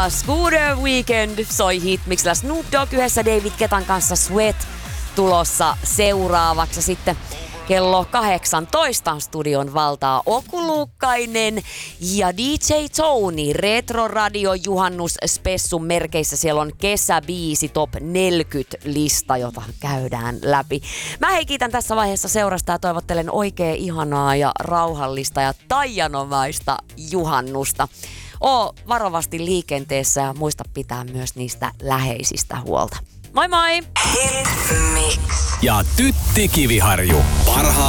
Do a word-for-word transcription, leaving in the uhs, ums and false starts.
ja Scooter Weekend soi Hitmixillä. Snoop Dogg yhdessä David Guettan kanssa Sweat tulossa seuraavaksi. Sitten kello kahdeksantoista studion valtaa Okuluukkainen ja D J Tony Retro Radio Juhannus Spessun merkeissä. Siellä on kesäbiisi top neljäkymmentä lista, jota käydään läpi. Mä hei kiitän tässä vaiheessa seurasta ja toivottelen oikein ihanaa ja rauhallista ja taianomaista juhannusta. Oo varovasti liikenteessä ja muista pitää myös niistä läheisistä huolta. Moi moi! Ja Tytti Kiviharju. Parhaat